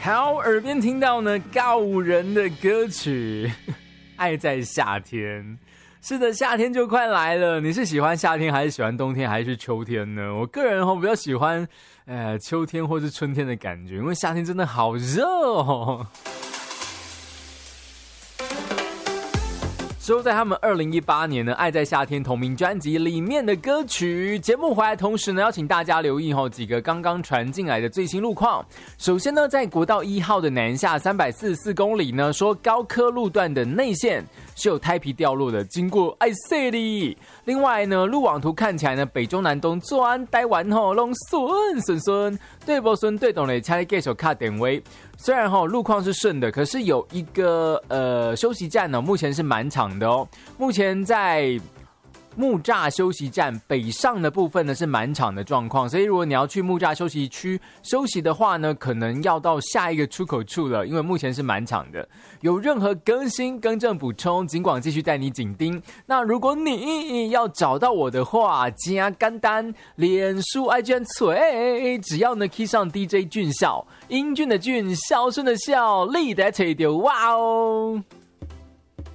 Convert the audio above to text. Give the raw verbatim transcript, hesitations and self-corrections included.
好，耳边听到呢告五人的歌曲《爱在夏天》。是的，夏天就快来了。你是喜欢夏天，还是喜欢冬天，还是秋天呢？我个人比较喜欢，呃，秋天或是春天的感觉，因为夏天真的好热哦。收在他们二零一八年的《爱在夏天》同名专辑里面的歌曲。节目回来同时呢，邀请大家留意后几个刚刚传进来的最新路况。首先呢，在国道一号的南下三百四十四公里呢，说高科路段的内线是有胎皮掉落的，经过爱塞里。另外呢，路网图看起来呢，北中南东转台湾吼拢顺顺顺，对不顺对懂嘞，请你继续卡点位。虽然哈路况是顺的，可是有一个呃休息站呢，目前是蛮长的哦。目前在木栅休息站北上的部分呢是满场的状况，所以如果你要去木栅休息区休息的话呢，可能要到下一个出口处了，因为目前是满场的。有任何更新、更正、补充，尽管继续带你紧盯。那如果你要找到我的话，加简单，脸书 I G 锤，只要呢 key 上 D J 俊孝，英俊的俊，孝顺的孝，立得吹丢，哇哦！